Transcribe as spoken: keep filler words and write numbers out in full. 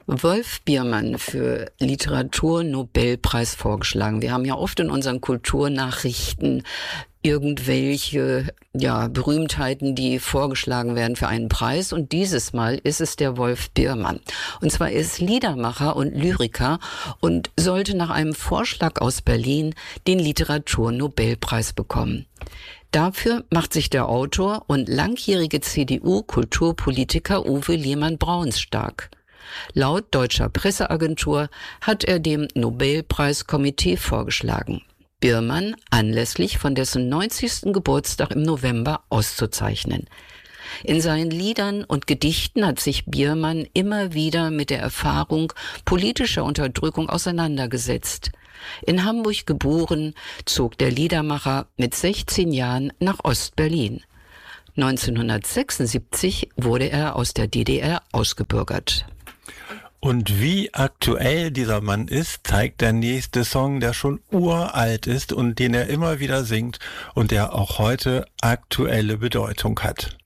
Wolf Biermann für Literatur-Nobelpreis vorgeschlagen. Wir haben ja oft in unseren Kulturnachrichten irgendwelche ja, Berühmtheiten, die vorgeschlagen werden für einen Preis. Und dieses Mal ist es der Wolf Biermann. Und zwar ist Liedermacher und Lyriker und sollte nach einem Vorschlag aus Berlin den Literatur-Nobelpreis bekommen. Dafür macht sich der Autor und langjährige C D U-Kulturpolitiker Uwe Lehmann-Brauns stark. Laut deutscher Presseagentur hat er dem Nobelpreiskomitee vorgeschlagen, Biermann anlässlich von dessen neunzigsten Geburtstag im November auszuzeichnen. In seinen Liedern und Gedichten hat sich Biermann immer wieder mit der Erfahrung politischer Unterdrückung auseinandergesetzt. In Hamburg geboren, zog der Liedermacher mit sechzehn Jahren nach Ost-Berlin. neunzehnhundertsechsundsiebzig wurde er aus der D D R ausgebürgert. Und wie aktuell dieser Mann ist, zeigt der nächste Song, der schon uralt ist und den er immer wieder singt und der auch heute aktuelle Bedeutung hat.